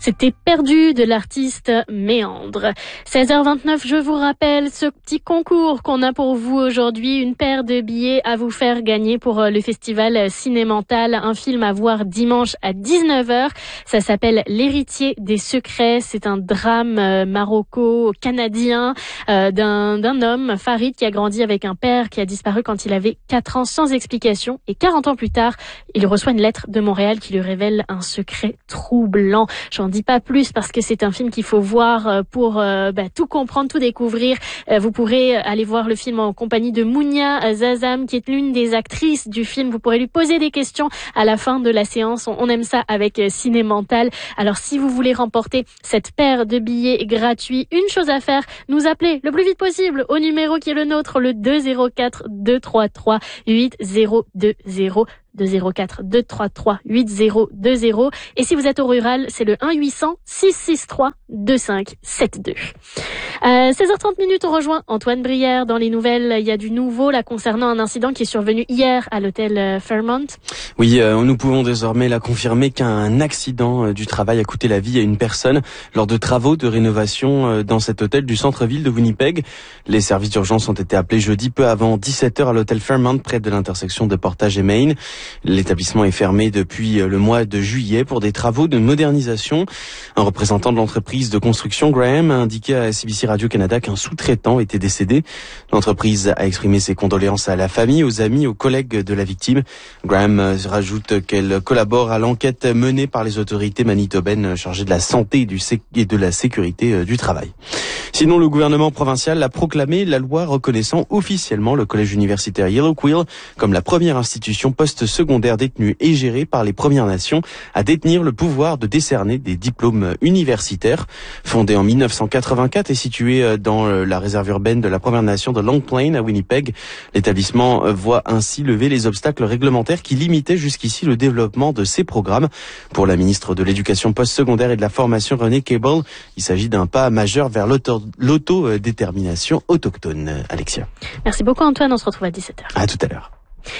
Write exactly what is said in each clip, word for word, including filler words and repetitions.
C'était Perdu de l'artiste Méandre. seize heures vingt-neuf, je vous rappelle ce petit concours qu'on a pour vous aujourd'hui. Une paire de billets à vous faire gagner pour le festival Cinémental. Un film à voir dimanche à dix-neuf heures. Ça s'appelle L'héritier des secrets. C'est un drame maroco-canadien euh, d'un, d'un homme, Farid, qui a grandi avec un père qui a disparu quand il avait quatre ans sans explication. Et quarante ans plus tard, il reçoit une lettre de Montréal qui lui révèle un secret troublant. J'en dis pas plus parce que c'est un film qu'il faut voir pour euh, bah, tout comprendre, tout découvrir. Euh, vous pourrez aller voir le film en compagnie de Mounia Zazam, qui est l'une des actrices du film. Vous pourrez lui poser des questions à la fin de la séance. On, on aime ça avec euh, Cinémental. Alors si vous voulez remporter cette paire de billets gratuits, une chose à faire, nous appeler le plus vite possible au numéro qui est le nôtre, le deux zéro quatre deux trois trois huit zéro deux zéro. deux zéro quatre deux trois trois huit zéro deux zéro. Et si vous êtes au rural, c'est le un huit cents six six trois deux cinq sept deux. Euh, seize heures trente minutes, on rejoint Antoine Brière dans les nouvelles. Il y a du nouveau là concernant un incident qui est survenu hier à l'hôtel Fairmont. Oui, euh, nous pouvons désormais la confirmer qu'un accident euh, du travail a coûté la vie à une personne lors de travaux de rénovation euh, dans cet hôtel du centre-ville de Winnipeg. Les services d'urgence ont été appelés jeudi peu avant dix-sept heures à l'hôtel Fairmont près de l'intersection de Portage et Main. L'établissement est fermé depuis le mois de juillet pour des travaux de modernisation. Un représentant de l'entreprise de construction, Graham, a indiqué à C B C Radio-Canada qu'un sous-traitant était décédé. L'entreprise a exprimé ses condoléances à la famille, aux amis, aux collègues de la victime. Graham rajoute qu'elle collabore à l'enquête menée par les autorités manitobaines chargées de la santé et, du sé- et de la sécurité du travail. Sinon, le gouvernement provincial a proclamé la loi reconnaissant officiellement le collège universitaire Yellow Quill comme la première institution post-secondaire détenue et gérée par les Premières Nations à détenir le pouvoir de décerner des diplômes universitaires. Fondé en dix-neuf cent quatre-vingt-quatre et situé dans la réserve urbaine de la Première Nation de Long Plain à Winnipeg, l'établissement voit ainsi lever les obstacles réglementaires qui limitaient jusqu'ici le développement de ces programmes. Pour la ministre de l'Éducation postsecondaire et de la formation, Renée Cable, il s'agit d'un pas majeur vers l'auto- l'autodétermination autochtone. Alexia. Merci beaucoup Antoine, on se retrouve à dix-sept heures. À tout à l'heure.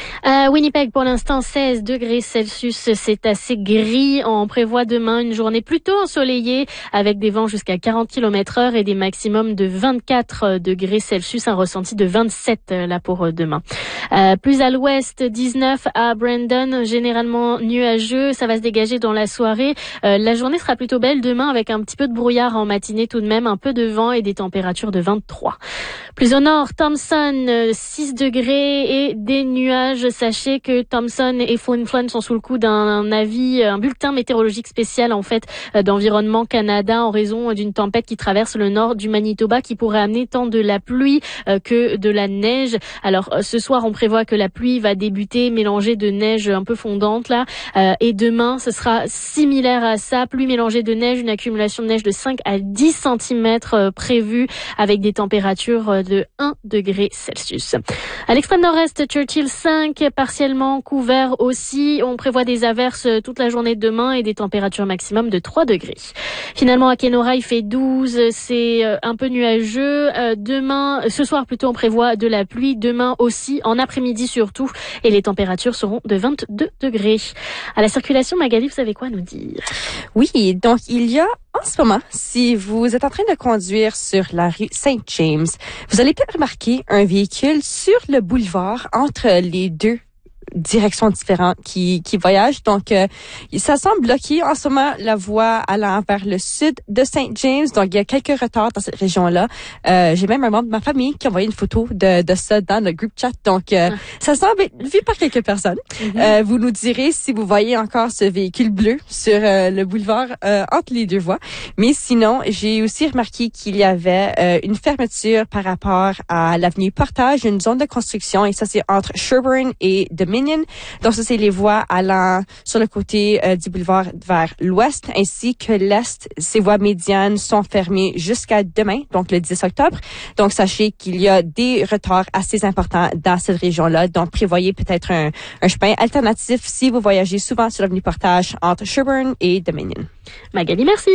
À Winnipeg, pour l'instant, seize degrés Celsius, c'est assez gris. On prévoit demain une journée plutôt ensoleillée avec des vents jusqu'à quarante kilomètres heure et des maximums de vingt-quatre degrés Celsius, un ressenti de vingt-sept là pour demain. Euh, plus à l'ouest, dix-neuf à Brandon, généralement nuageux, ça va se dégager dans la soirée. Euh, la journée sera plutôt belle demain avec un petit peu de brouillard en matinée tout de même, un peu de vent et des températures de vingt-trois. Plus au nord, Thompson, six degrés et des nuages. Sachez que Thompson et Flin Flon sont sous le coup d'un avis, un bulletin météorologique spécial en fait d'Environnement Canada en raison d'une tempête qui traverse le nord du Manitoba qui pourrait amener tant de la pluie que de la neige. Alors ce soir, on prévoit que la pluie va débuter mélangée de neige un peu fondante là, et demain ce sera similaire à ça, pluie mélangée de neige, une accumulation de neige de cinq à dix centimètres prévue avec des températures de un degré Celsius. À l'extrême nord-est, Churchill cinq, partiellement couvert aussi. On prévoit des averses toute la journée de demain et des températures maximum de trois degrés. Finalement, à Kenora, il fait douze. C'est un peu nuageux. Demain, ce soir plutôt, on prévoit de la pluie. Demain aussi, en après-midi surtout. Et les températures seront de vingt-deux degrés. À la circulation, Magali, vous avez quoi à nous dire? Oui, donc il y a en ce moment, si vous êtes en train de conduire sur la rue Saint James, vous allez peut-être remarquer un véhicule sur le boulevard entre les deux directions différentes qui qui voyagent. Donc, euh, ça semble bloquer en ce moment la voie allant vers le sud de Saint James. Donc, il y a quelques retards dans cette région-là. Euh, j'ai même un membre de ma famille qui a envoyé une photo de, de ça dans le group chat. Donc, euh, ah. ça semble être vu par quelques personnes. Mm-hmm. Euh, vous nous direz si vous voyez encore ce véhicule bleu sur euh, le boulevard euh, entre les deux voies. Mais sinon, j'ai aussi remarqué qu'il y avait euh, une fermeture par rapport à l'avenue Portage, une zone de construction, et ça, c'est entre Sherbourne et Dominion. Donc, ça, c'est les voies allant sur le côté euh, du boulevard vers l'ouest, ainsi que l'est. Ces voies médianes sont fermées jusqu'à demain, donc le dix octobre. Donc, sachez qu'il y a des retards assez importants dans cette région-là. Donc, prévoyez peut-être un, un chemin alternatif si vous voyagez souvent sur l'avenue Portage entre Sherbourne et Dominion. Magali, merci.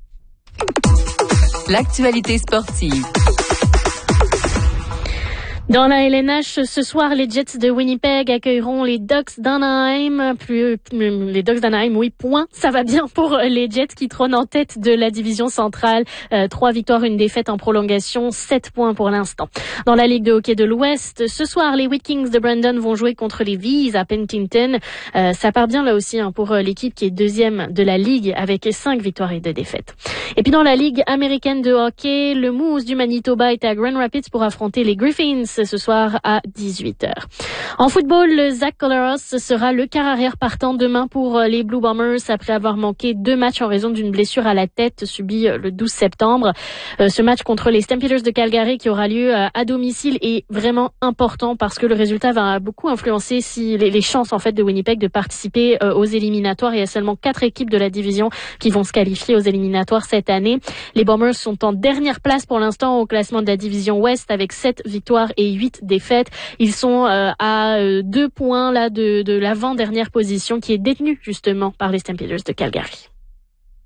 L'actualité sportive. Dans la L N H, ce soir, les Jets de Winnipeg accueilleront les Ducks d'Anaheim. Plus, les Ducks d'Anaheim, oui, point. Ça va bien pour les Jets qui trônent en tête de la division centrale. Euh, trois victoires, une défaite en prolongation, sept points pour l'instant. Dans la Ligue de hockey de l'Ouest, ce soir, les Wheat Kings de Brandon vont jouer contre les Vees à Penticton. Euh, ça part bien là aussi hein, pour l'équipe qui est deuxième de la Ligue avec cinq victoires et deux défaites. Et puis dans la Ligue américaine de hockey, le Moose du Manitoba est à Grand Rapids pour affronter les Griffins ce soir à dix-huit heures. En football, le Zach Collaros sera le quart arrière partant demain pour les Blue Bombers après avoir manqué deux matchs en raison d'une blessure à la tête subie le douze septembre. Ce match contre les Stampeders de Calgary qui aura lieu à domicile est vraiment important parce que le résultat va beaucoup influencer si les chances en fait de Winnipeg de participer aux éliminatoires. Il y a seulement quatre équipes de la division qui vont se qualifier aux éliminatoires cette année. Les Bombers sont en dernière place pour l'instant au classement de la division Ouest avec sept victoires et huit défaites. Ils sont euh, à euh, deux points là de, de l'avant-dernière position qui est détenue justement par les Stampeders de Calgary.